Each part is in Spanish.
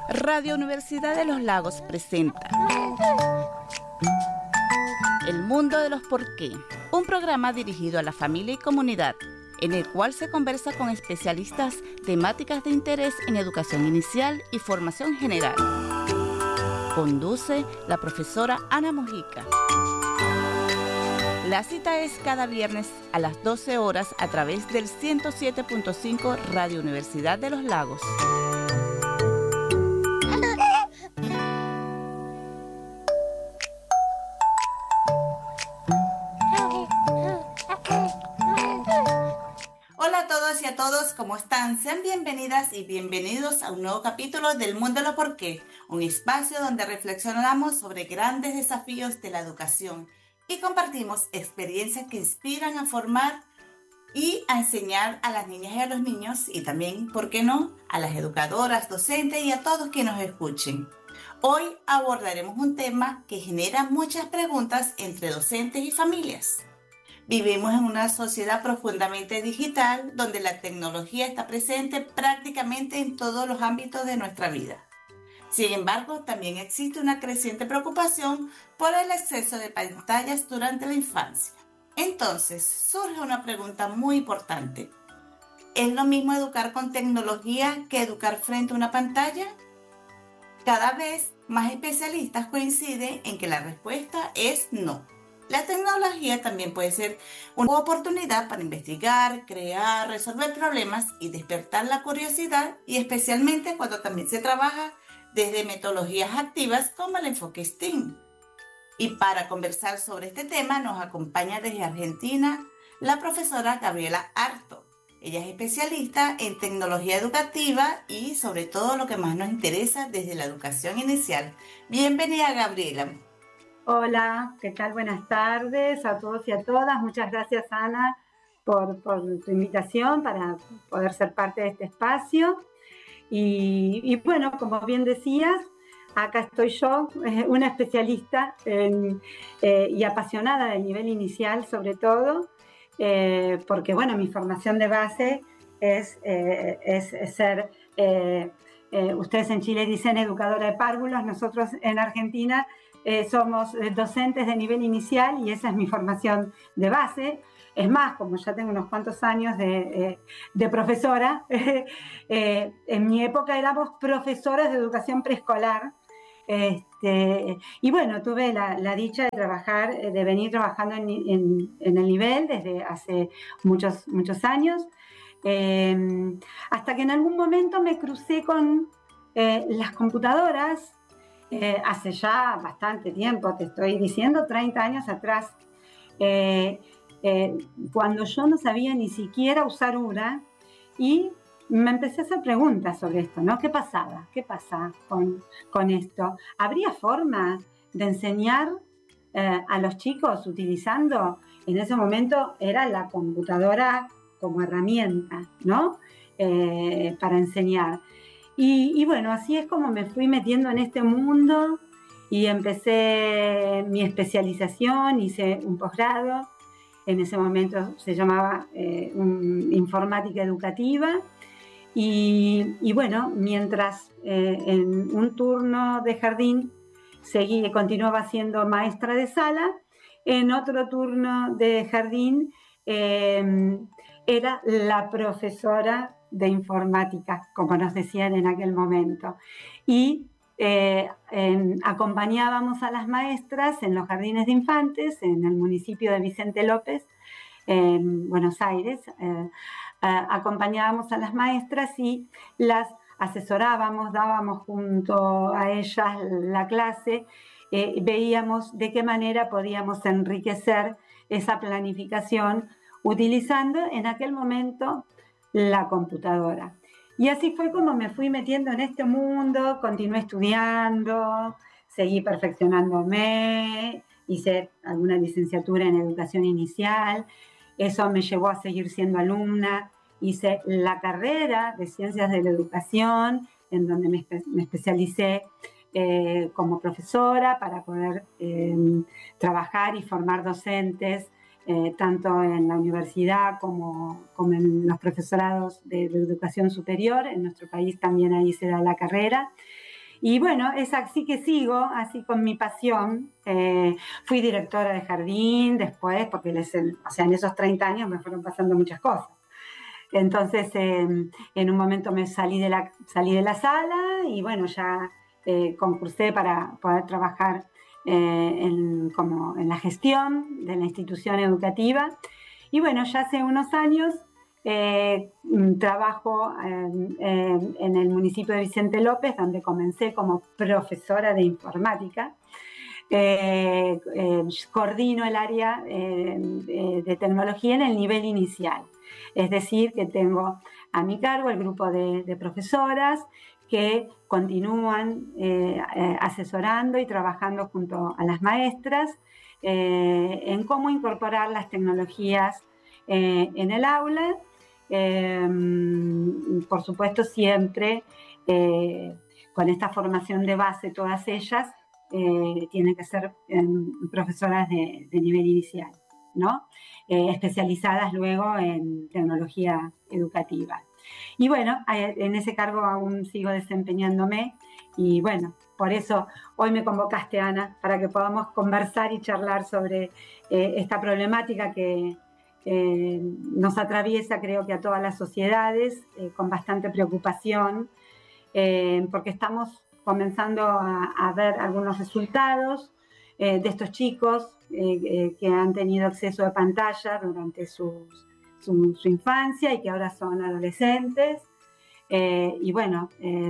Radio Universidad de los Lagos presenta El Mundo de los Por qué, un programa dirigido a la familia y comunidad, en el cual se conversa con especialistas temáticas de interés en educación inicial y formación general. Conduce la profesora Ana Mojica. La cita es cada viernes a las 12 horas a través del 107.5 Radio Universidad de los Lagos. Hola a todos y a todos, ¿cómo están? Sean bienvenidas y bienvenidos a un nuevo capítulo del Mundo de lo Por qué, un espacio donde reflexionamos sobre grandes desafíos de la educación y compartimos experiencias que inspiran a formar y a enseñar a las niñas y a los niños y también, ¿por qué no?, a las educadoras, docentes y a todos que nos escuchen. Hoy abordaremos un tema que genera muchas preguntas entre docentes y familias. Vivimos en una sociedad profundamente digital donde la tecnología está presente prácticamente en todos los ámbitos de nuestra vida. Sin embargo, también existe una creciente preocupación por el exceso de pantallas durante la infancia. Entonces, surge una pregunta muy importante. ¿Es lo mismo educar con tecnología que educar frente a una pantalla? Cada vez más especialistas coinciden en que la respuesta es no. La tecnología también puede ser una oportunidad para investigar, crear, resolver problemas y despertar la curiosidad, y especialmente cuando también se trabaja desde metodologías activas como el enfoque STEAM. Y para conversar sobre este tema nos acompaña desde Argentina la profesora Gabriela Arto. Ella es especialista en tecnología educativa y sobre todo lo que más nos interesa desde la educación inicial. Bienvenida, Gabriela. Hola, ¿qué tal? Buenas tardes a todos y a todas. Muchas gracias, Ana, por tu invitación para poder ser parte de este espacio. Y bueno, como bien decías, acá estoy yo, una especialista y apasionada del nivel inicial sobre todo, porque bueno, mi formación de base es ser, ustedes en Chile dicen educadora de párvulos, nosotros en Argentina somos docentes de nivel inicial y esa es mi formación de base. Es más, como ya tengo unos cuantos años de profesora, en mi época éramos profesoras de educación preescolar. Y bueno, tuve la dicha de trabajar, de venir trabajando en el nivel desde hace muchos años, hasta que en algún momento me crucé con las computadoras. Hace ya bastante tiempo, te estoy diciendo, 30 años atrás, cuando yo no sabía ni siquiera usar una, y me empecé a hacer preguntas sobre esto, ¿no? ¿Qué pasaba? ¿Qué pasa con esto? ¿Habría forma de enseñar a los chicos utilizando, en ese momento era la computadora como herramienta, ¿no? Para enseñar. Y bueno, así es como me fui metiendo en este mundo y empecé mi especialización, hice un posgrado, en ese momento se llamaba informática educativa, y bueno, mientras en un turno de jardín continuaba siendo maestra de sala, en otro turno de jardín era la profesora de informática, como nos decían en aquel momento. Y acompañábamos a las maestras en los jardines de infantes, en el municipio de Vicente López, en Buenos Aires. Acompañábamos a las maestras y las asesorábamos, dábamos junto a ellas la clase, veíamos de qué manera podíamos enriquecer esa planificación utilizando en aquel momento la computadora. Y así fue como me fui metiendo en este mundo, continué estudiando, seguí perfeccionándome, hice alguna licenciatura en educación inicial, eso me llevó a seguir siendo alumna, hice la carrera de ciencias de la educación, en donde me especialicé como profesora para poder trabajar y formar docentes, tanto en la universidad como en los profesorados de educación superior. En nuestro país también ahí se da la carrera. Y bueno, es así que sigo, así con mi pasión. Fui directora de jardín después, porque en esos 30 años me fueron pasando muchas cosas. Entonces, en un momento me salí de la sala y bueno, ya concursé para poder trabajar como en la gestión de la institución educativa. Y bueno, ya hace unos años trabajo en el municipio de Vicente López, donde comencé como profesora de informática. Coordino el área de tecnología en el nivel inicial. Es decir, que tengo a mi cargo el grupo de profesoras que continúan asesorando y trabajando junto a las maestras en cómo incorporar las tecnologías en el aula. Por supuesto, siempre con esta formación de base, todas ellas tienen que ser profesoras de nivel inicial, ¿no? Especializadas luego en tecnología educativa. Y bueno, en ese cargo aún sigo desempeñándome y bueno, por eso hoy me convocaste, Ana, para que podamos conversar y charlar sobre esta problemática que nos atraviesa, creo que a todas las sociedades, con bastante preocupación, porque estamos comenzando a ver algunos resultados de estos chicos que han tenido acceso a pantalla durante su infancia y que ahora son adolescentes. Y bueno,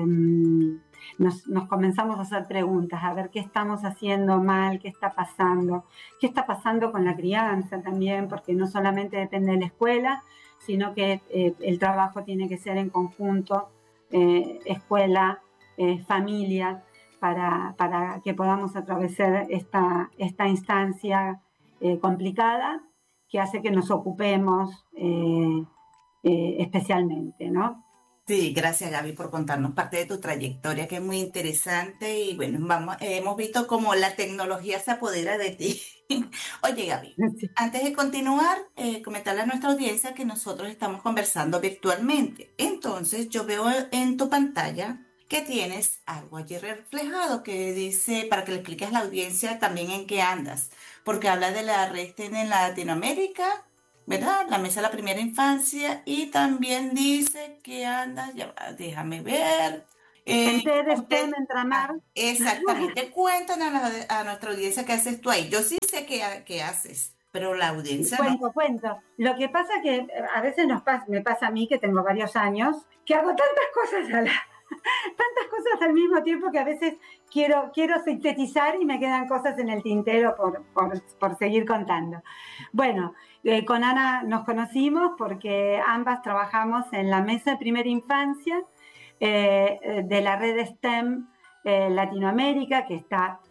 nos comenzamos a hacer preguntas, a ver qué estamos haciendo mal, qué está pasando con la crianza también, porque no solamente depende de la escuela, sino que el trabajo tiene que ser en conjunto, escuela, familia, para que podamos atravesar esta instancia complicada que hace que nos ocupemos especialmente, ¿no? Sí, gracias Gaby por contarnos parte de tu trayectoria, que es muy interesante y bueno, hemos visto cómo la tecnología se apodera de ti. Oye Gaby, Sí. antes de continuar, comentarle a nuestra audiencia que nosotros estamos conversando virtualmente. Entonces yo veo en tu pantalla que tienes algo allí reflejado que dice, para que le expliques a la audiencia también en qué andas, porque habla de la red STEM en Latinoamérica, ¿verdad? La mesa de la primera infancia y también dice que andas, ya va, déjame ver. En TED STEM, Usted, Entramar. exactamente, cuéntanos a nuestra audiencia qué haces tú ahí. Yo sí sé qué haces, pero la audiencia no. Cuento. Lo que pasa es que a veces me pasa a mí, que tengo varios años, que hago tantas cosas al mismo tiempo que a veces quiero sintetizar y me quedan cosas en el tintero por seguir contando. Bueno, con Ana nos conocimos porque ambas trabajamos en la mesa de primera infancia de la red STEM Latinoamérica, que está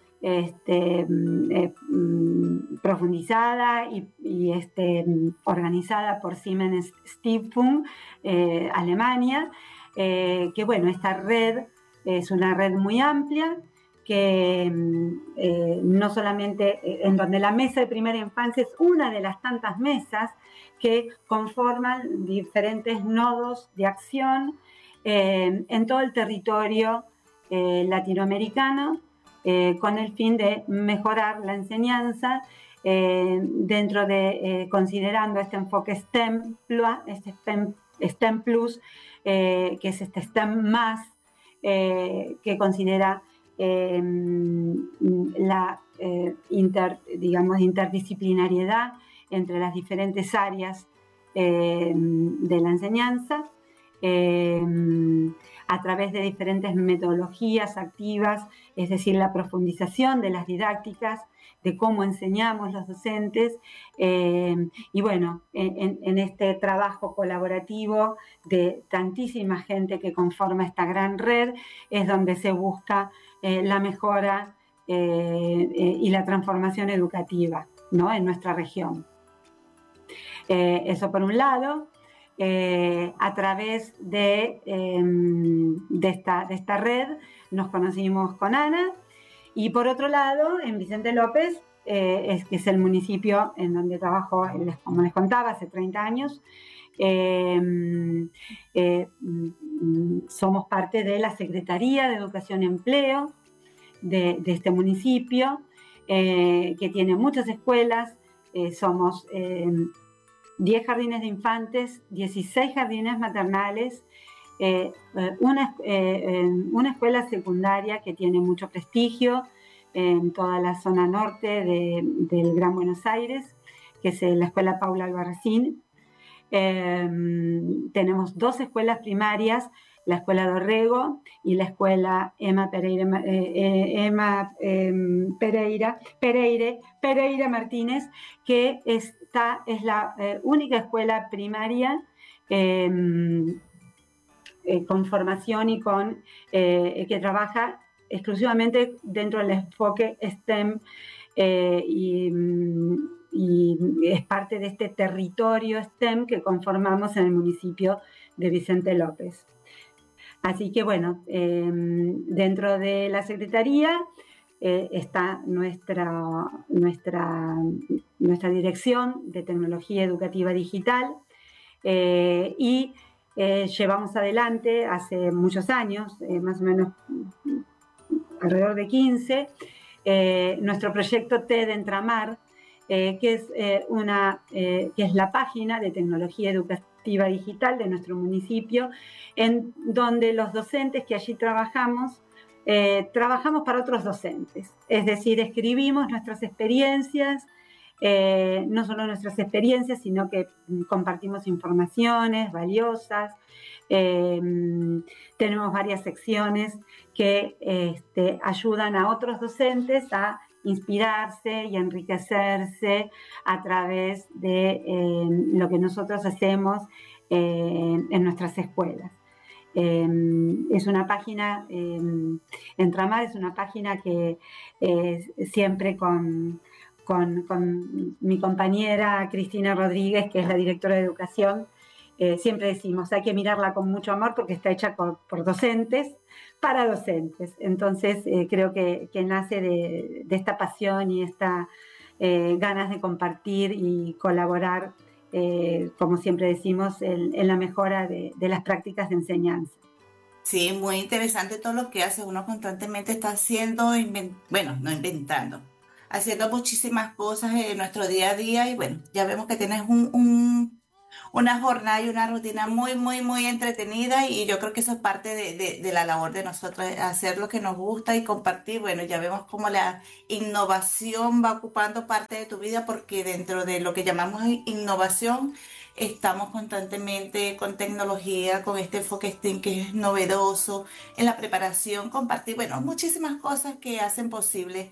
profundizada y organizada por Siemens Stiftung, Alemania, que bueno, esta red es una red muy amplia que no solamente en donde la mesa de primera infancia es una de las tantas mesas que conforman diferentes nodos de acción en todo el territorio latinoamericano, con el fin de mejorar la enseñanza dentro de considerando este enfoque STEM Plus, que es este STEM más, que considera la interdisciplinariedad entre las diferentes áreas de la enseñanza, a través de diferentes metodologías activas, es decir, la profundización de las didácticas, de cómo enseñamos los docentes, y bueno, en este trabajo colaborativo de tantísima gente que conforma esta gran red, es donde se busca la mejora y la transformación educativa, ¿no?, en nuestra región. Eso por un lado. A través de esta red nos conocimos con Ana, y por otro lado, en Vicente López, que es el municipio en donde trabajo, como les contaba, hace 30 años, somos parte de la Secretaría de Educación y Empleo de este municipio, que tiene muchas escuelas. Somos 10 jardines de infantes, 16 jardines maternales, una escuela secundaria que tiene mucho prestigio en toda la zona norte del Gran Buenos Aires, que es la Escuela Paula Albarracín. Tenemos 2 escuelas primarias, la Escuela Dorrego y la Escuela Emma Pereira Martínez, que es la única escuela primaria con formación y que trabaja exclusivamente dentro del enfoque STEM, y es parte de este territorio STEM que conformamos en el municipio de Vicente López. Así que bueno, dentro de la Secretaría está nuestra Dirección de Tecnología Educativa Digital, y llevamos adelante hace muchos años, más o menos alrededor de 15, nuestro proyecto TED Entramar, que es la página de tecnología educativa digital de nuestro municipio, en donde los docentes que allí trabajamos para otros docentes. Es decir, escribimos nuestras experiencias, no solo nuestras experiencias, sino que compartimos informaciones valiosas. Tenemos varias secciones que ayudan a otros docentes a inspirarse y enriquecerse a través de lo que nosotros hacemos en nuestras escuelas. Es una página, Entramar es una página que siempre con mi compañera Cristina Rodríguez, que es la directora de educación, siempre decimos, hay que mirarla con mucho amor porque está hecha por docentes, para docentes. Entonces creo que nace de esta pasión y esta ganas de compartir y colaborar, como siempre decimos, en la mejora de las prácticas de enseñanza. Sí, muy interesante todo lo que hace. Uno constantemente está haciendo, no inventando, haciendo muchísimas cosas en nuestro día a día, y bueno, ya vemos que tienes una jornada y una rutina muy, muy, muy entretenida, y yo creo que eso es parte de la labor de nosotros, hacer lo que nos gusta y compartir. Bueno, ya vemos cómo la innovación va ocupando parte de tu vida, porque dentro de lo que llamamos innovación estamos constantemente con tecnología, con este enfoque STEM que es novedoso en la preparación, compartir, bueno, muchísimas cosas que hacen posible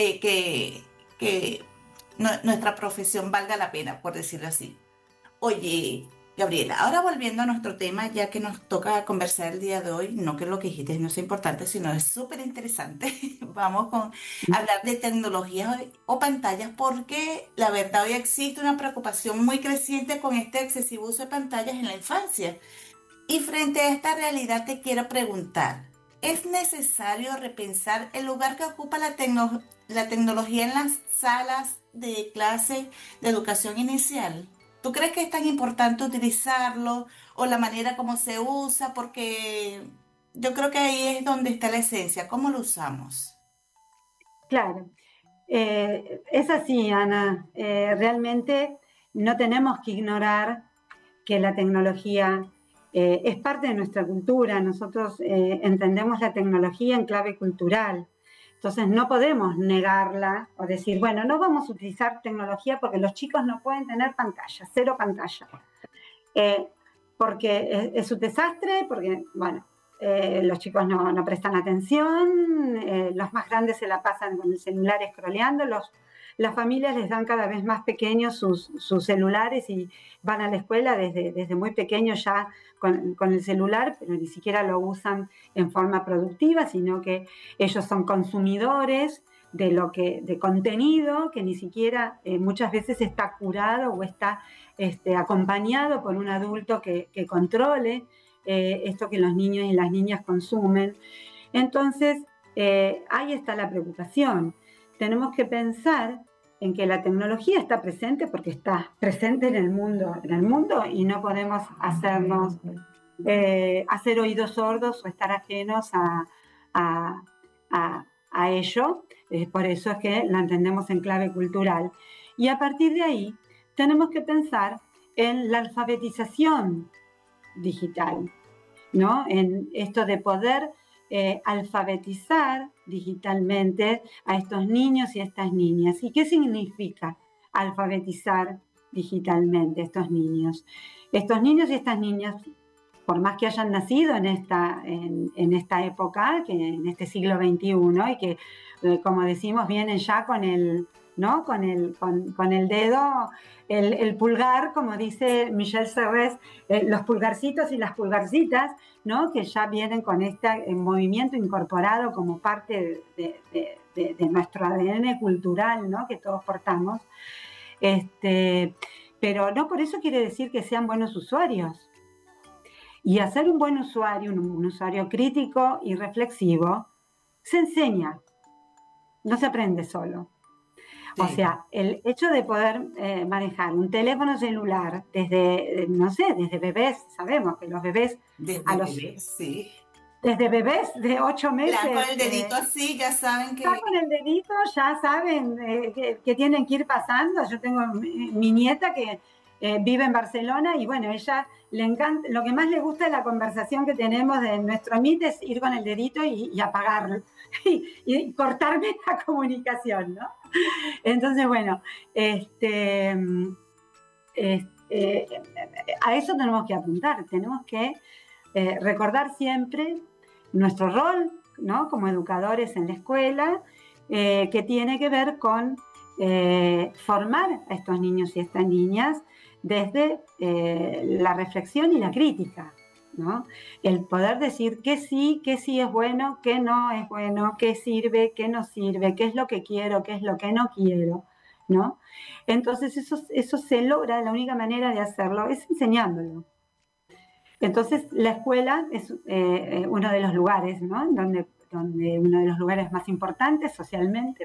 que nuestra profesión valga la pena, por decirlo así. Oye, Gabriela, ahora volviendo a nuestro tema, ya que nos toca conversar el día de hoy, no que lo que dijiste no sea importante, sino es súper interesante. Vamos con hablar de tecnologías o pantallas, porque la verdad hoy existe una preocupación muy creciente con este excesivo uso de pantallas en la infancia. Y frente a esta realidad te quiero preguntar, ¿es necesario repensar el lugar que ocupa la tecnología en las salas de clase de educación inicial? ¿Tú crees que es tan importante utilizarlo o la manera como se usa? Porque yo creo que ahí es donde está la esencia, ¿cómo lo usamos? Claro, es así, Ana. Realmente no tenemos que ignorar que la tecnología es parte de nuestra cultura. Nosotros entendemos la tecnología en clave cultural. Entonces no podemos negarla o decir, bueno, no vamos a utilizar tecnología porque los chicos no pueden tener pantalla, 0 pantalla. Porque es un desastre, porque, bueno, los chicos no prestan atención, los más grandes se la pasan con el celular scrolleando, las familias les dan cada vez más pequeños sus celulares y van a la escuela desde muy pequeños ya con el celular, pero ni siquiera lo usan en forma productiva, sino que ellos son consumidores de contenido que ni siquiera muchas veces está curado o está acompañado por un adulto que controle esto que los niños y las niñas consumen. Entonces, ahí está la preocupación. Tenemos que pensar en que la tecnología está presente porque está presente en el mundo y no podemos hacernos hacer oídos sordos o estar ajenos a ello. Por eso es que la entendemos en clave cultural. Y a partir de ahí tenemos que pensar en la alfabetización digital, ¿no? En esto de poder alfabetizar digitalmente a estos niños y a estas niñas. ¿Y qué significa alfabetizar digitalmente a estos niños? Estos niños y estas niñas, por más que hayan nacido en esta época, que en este siglo XXI, y que, como decimos, vienen ya con el, ¿no? con el dedo, el pulgar, como dice Michel Serres, los pulgarcitos y las pulgarcitas, ¿no? Que ya vienen con este movimiento incorporado como parte de nuestro ADN cultural, ¿no? Que todos portamos. Pero no por eso quiere decir que sean buenos usuarios. Y hacer un buen usuario, un usuario crítico y reflexivo, se enseña, no se aprende solo. Sí. O sea, el hecho de poder manejar un teléfono celular desde, no sé, desde bebés, sabemos que los bebés... Sí. Desde bebés de 8 meses... Ya con el dedito así, ya saben que... Ya con el dedito, ya saben que tienen que ir pasando. Yo tengo mi nieta que vive en Barcelona y bueno, ella le encanta, lo que más le gusta es la conversación que tenemos de nuestro Meet, es ir con el dedito y apagarlo y cortarme la comunicación, ¿no? Entonces, bueno, a eso tenemos que apuntar, tenemos que recordar siempre nuestro rol, ¿no? Como educadores en la escuela, que tiene que ver con formar a estos niños y estas niñas desde la reflexión y la crítica, ¿no? El poder decir que sí es bueno, que no es bueno, qué sirve, qué no sirve, qué es lo que quiero, qué es lo que no quiero, ¿no? Entonces eso se logra, la única manera de hacerlo es enseñándolo. Entonces la escuela es uno de los lugares, ¿no? donde uno de los lugares más importantes socialmente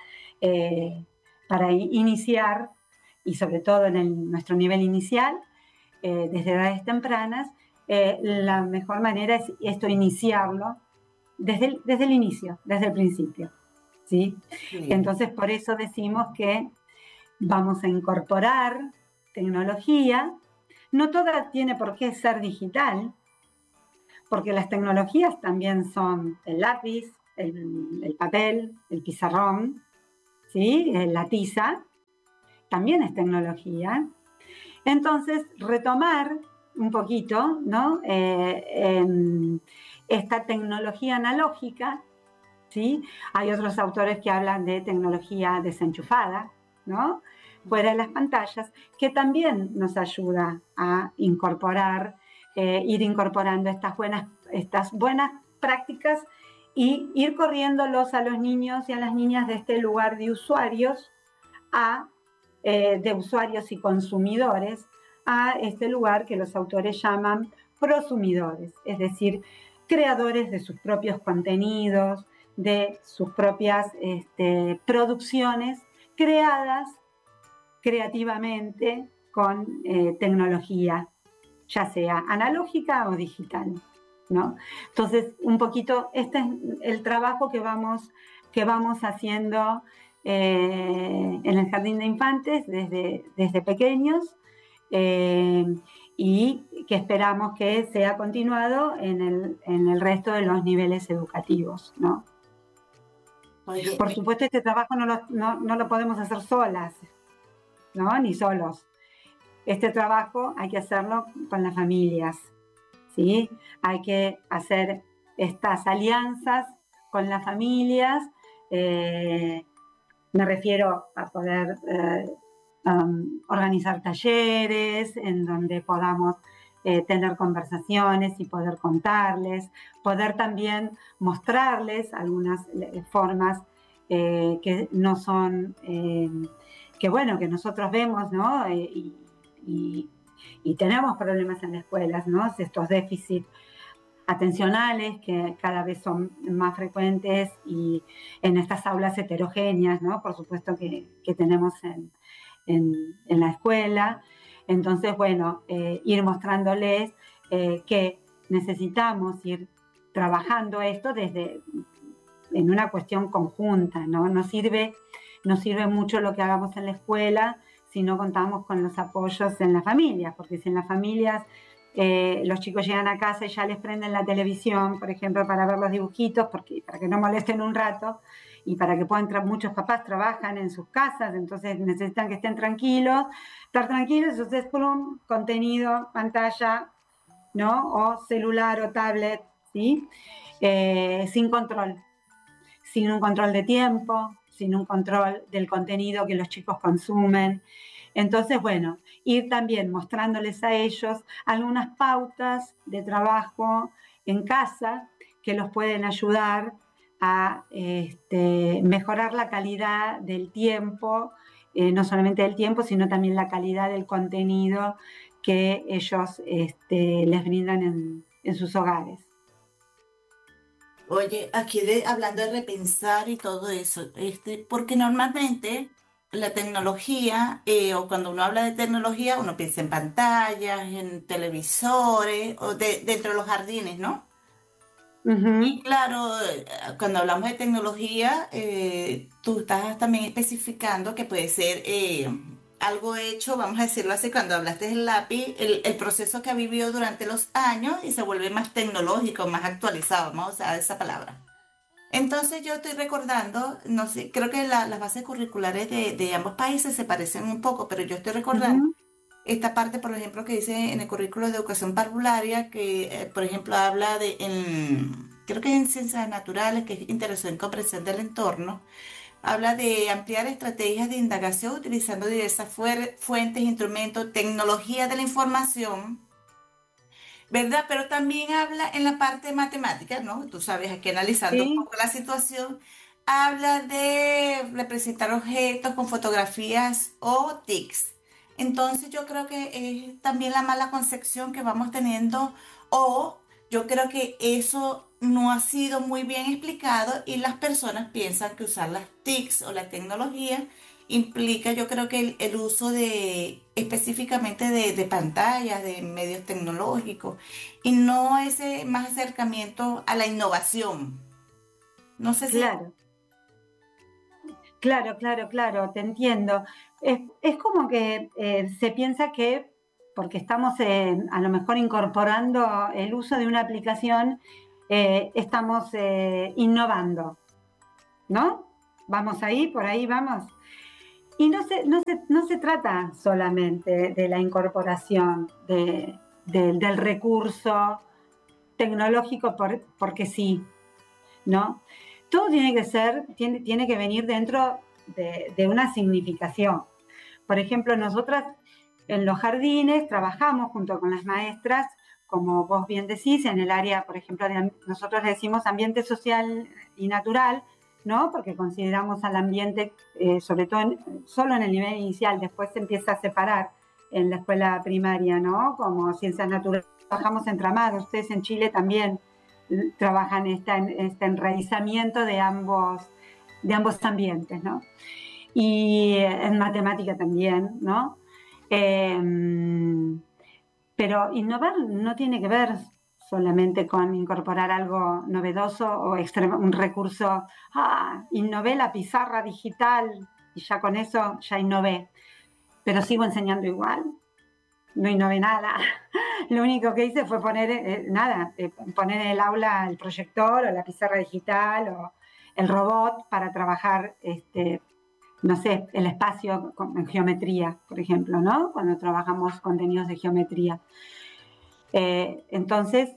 para iniciar, y sobre todo en nuestro nivel inicial, desde edades tempranas, la mejor manera es esto, iniciarlo desde el inicio, desde el principio, ¿sí? Sí. Entonces, por eso decimos que vamos a incorporar tecnología. No toda tiene por qué ser digital, porque las tecnologías también son el lápiz, el papel, el pizarrón, ¿sí? La tiza, también es tecnología. Entonces, retomar un poquito, ¿no? Esta tecnología analógica, ¿sí? Hay otros autores que hablan de tecnología desenchufada, ¿no? Fuera de las pantallas, que también nos ayuda a incorporar, ir incorporando estas buenas prácticas y ir corriéndolos a los niños y a las niñas de este lugar de usuarios de usuarios y consumidores a este lugar que los autores llaman prosumidores, es decir, creadores de sus propios contenidos, de sus propias producciones creadas creativamente con tecnología, ya sea analógica o digital, ¿no? Entonces, un poquito, este es el trabajo que vamos haciendo en el Jardín de Infantes desde pequeños y que esperamos que sea continuado en el resto de los niveles educativos, ¿no? Oye, por supuesto, este trabajo no lo podemos hacer solas, ¿no? Ni solos. Este trabajo hay que hacerlo con las familias, ¿sí? Hay que hacer estas alianzas con las familias. Me refiero a poder organizar talleres en donde podamos tener conversaciones y poder contarles, poder también mostrarles algunas formas que no son, que bueno, que nosotros vemos, ¿no? Y tenemos problemas en las escuelas, ¿no? Estos déficits atencionales que cada vez son más frecuentes y en estas aulas heterogéneas, ¿no? Por supuesto que tenemos en la escuela. Entonces, bueno, ir mostrándoles que necesitamos ir trabajando esto en una cuestión conjunta, ¿no? Nos sirve mucho lo que hagamos en la escuela si no contamos con los apoyos en las familias, porque si en las familias los chicos llegan a casa y ya les prenden la televisión, por ejemplo, para ver los dibujitos, para que no molesten un rato, y para que puedan muchos papás trabajan en sus casas, entonces necesitan que estén tranquilos, estar tranquilos, entonces plum, contenido, pantalla, ¿no? O celular o tablet, ¿sí? Sin un control de tiempo, sin un control del contenido que los chicos consumen. Entonces, bueno, ir también mostrándoles a ellos algunas pautas de trabajo en casa que los pueden ayudar a mejorar la calidad del tiempo, no solamente del tiempo, sino también la calidad del contenido que ellos les brindan en sus hogares. Oye, aquí hablando de repensar y todo eso, porque normalmente la tecnología, o cuando uno habla de tecnología, uno piensa en pantallas, en televisores, o dentro de los jardines, ¿no? Y Uh-huh. claro, cuando hablamos de tecnología, tú estás también especificando que puede ser algo hecho, vamos a decirlo así, cuando hablaste del lápiz, el proceso que ha vivido durante los años y se vuelve más tecnológico, más actualizado, vamos a usar esa palabra. Entonces yo estoy recordando, no sé, creo que las bases curriculares de ambos países se parecen un poco, pero yo estoy recordando Uh-huh. esta parte, por ejemplo, que dice en el currículo de educación parvularia, que, por ejemplo, habla creo que en ciencias naturales, que es interés en comprensión del entorno, habla de ampliar estrategias de indagación utilizando diversas fuentes, instrumentos, tecnología de la información, ¿verdad? Pero también habla en la parte de matemáticas, ¿no? Tú sabes, aquí analizando un Sí, poco la situación, habla de representar objetos con fotografías o TICs. Entonces yo creo que es también la mala concepción que vamos teniendo, o yo creo que eso no ha sido muy bien explicado y las personas piensan que usar las TICs o la tecnología implica, yo creo que el uso específicamente de pantallas, de medios tecnológicos, y no ese más acercamiento a la innovación. No sé si... claro. Claro, te entiendo. Es como que se piensa que porque estamos a lo mejor incorporando el uso de una aplicación, estamos innovando, ¿no? Vamos ahí, por ahí vamos. Y no se trata solamente de la incorporación del recurso tecnológico porque sí, ¿no? Todo tiene que venir dentro de una significación. Por ejemplo, nosotras en los jardines trabajamos junto con las maestras, como vos bien decís, en el área, por ejemplo, nosotros le decimos ambiente social y natural, ¿no? Porque consideramos al ambiente, sobre todo solo en el nivel inicial, después se empieza a separar en la escuela primaria, ¿no? Como ciencias naturales, trabajamos entramados, ustedes en Chile también trabajan este enraizamiento de ambos ambientes, ¿no? Y en matemática también, ¿no? Eh, pero innovar no tiene que ver solamente con incorporar algo novedoso o un recurso, innové la pizarra digital y ya con eso ya innové, pero sigo enseñando igual, no innové nada. Lo único que hice fue poner poner en el aula el proyector o la pizarra digital o el robot para trabajar, no sé, el espacio en geometría, por ejemplo, ¿no? Cuando trabajamos contenidos de geometría. Entonces,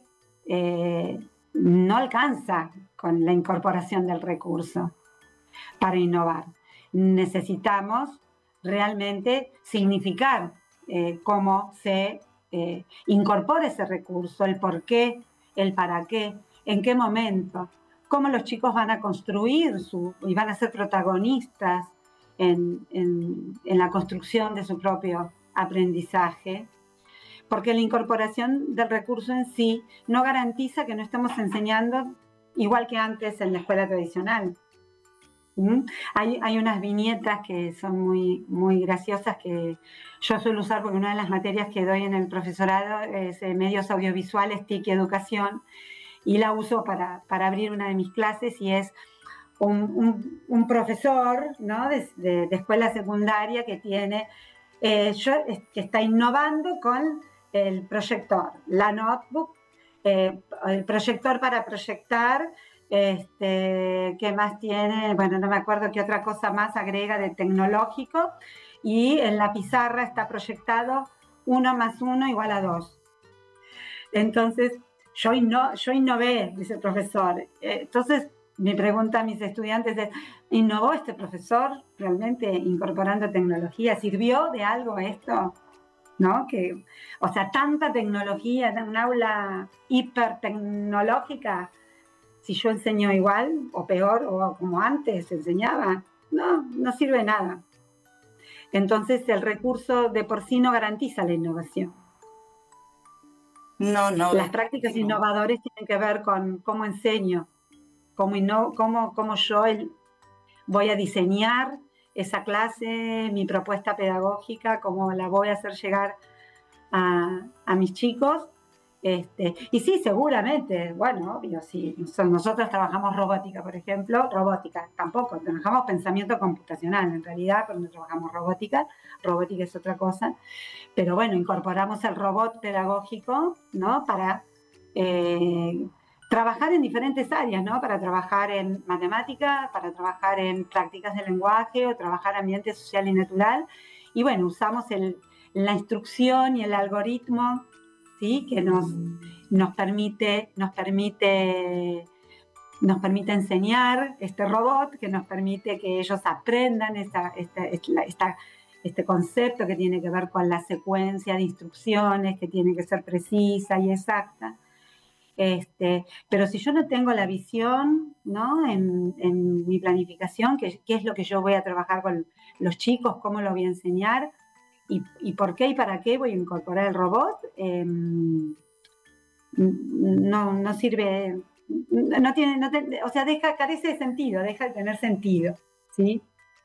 no alcanza con la incorporación del recurso para innovar. Necesitamos realmente significar cómo se incorpora ese recurso, el por qué, el para qué, en qué momento, cómo los chicos van a construir y van a ser protagonistas en la construcción de su propio aprendizaje, porque la incorporación del recurso en sí no garantiza que no estemos enseñando igual que antes en la escuela tradicional, ¿Mm? Hay unas viñetas que son muy, muy graciosas que yo suelo usar porque una de las materias que doy en el profesorado es medios audiovisuales, TIC y educación, y la uso para abrir una de mis clases y es un profesor, ¿no? de escuela secundaria que tiene, que está innovando con el proyector, la notebook, el proyector para proyectar. ¿Qué más tiene? Bueno, no me acuerdo qué otra cosa más agrega de tecnológico, y en la pizarra está proyectado 1 más 1 igual a 2. Entonces, yo innové, dice el profesor. Entonces, mi pregunta a mis estudiantes es, ¿innovó este profesor realmente incorporando tecnología? ¿Sirvió de algo esto? ¿No? O sea, tanta tecnología en un aula hipertecnológica, si yo enseño igual o peor o como antes enseñaba, no sirve nada. Entonces el recurso de por sí no garantiza la innovación. No. Las prácticas innovadoras tienen que ver con cómo enseño, cómo yo voy a diseñar esa clase, mi propuesta pedagógica, cómo la voy a hacer llegar a mis chicos. Y sí, seguramente, bueno, obvio, sí, nosotros trabajamos robótica, por ejemplo, tampoco, trabajamos pensamiento computacional en realidad, pero no trabajamos robótica es otra cosa, pero bueno, incorporamos el robot pedagógico, ¿no? Para trabajar en diferentes áreas, ¿no? Para trabajar en matemáticas, para trabajar en prácticas de lenguaje o trabajar ambiente social y natural, y bueno, usamos la instrucción y el algoritmo, ¿sí? Que nos permite enseñar este robot, que nos permite que ellos aprendan este concepto que tiene que ver con la secuencia de instrucciones, que tiene que ser precisa y exacta. Pero si yo no tengo la visión, ¿no? en mi planificación, qué es lo que yo voy a trabajar con los chicos, cómo lo voy a enseñar, y por qué y para qué voy a incorporar el robot, no sirve, o sea, carece de sentido, deja de tener sentido, ¿sí?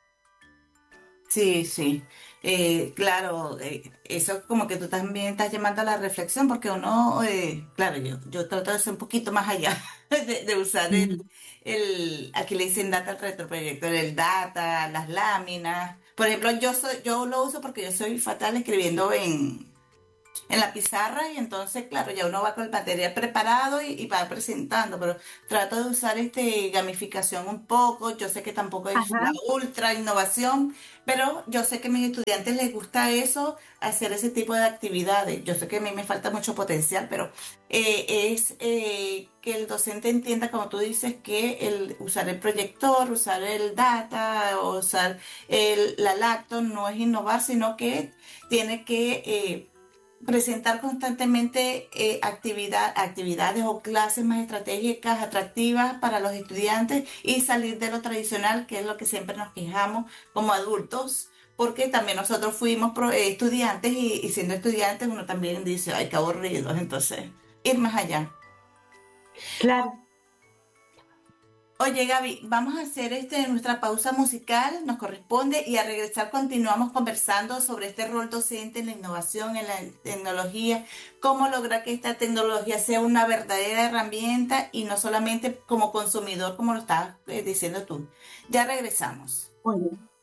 Sí. Claro, eso como que tú también estás llamando a la reflexión, porque uno, claro, yo trato de ser un poquito más allá, de usar aquí le dicen data al retroproyector, el data, las láminas. Por ejemplo, yo lo uso porque yo soy fatal escribiendo en la pizarra, y entonces, claro, ya uno va con el material preparado y va presentando, pero trato de usar gamificación un poco. Yo sé que tampoco es Ajá. la ultra innovación, pero yo sé que a mis estudiantes les gusta eso, hacer ese tipo de actividades. Yo sé que a mí me falta mucho potencial, pero es que el docente entienda, como tú dices, que usar el proyector, usar el data, o usar la lacto no es innovar, sino que tiene que presentar constantemente actividades o clases más estratégicas, atractivas para los estudiantes, y salir de lo tradicional, que es lo que siempre nos quejamos como adultos, porque también nosotros fuimos estudiantes, y siendo estudiantes uno también dice, ay, qué aburrido. Entonces, ir más allá. Claro. Oye, Gaby, vamos a hacer nuestra pausa musical, nos corresponde, y al regresar continuamos conversando sobre este rol docente en la innovación, en la tecnología, cómo lograr que esta tecnología sea una verdadera herramienta y no solamente como consumidor, como lo estabas diciendo tú. Ya regresamos. Muy bien.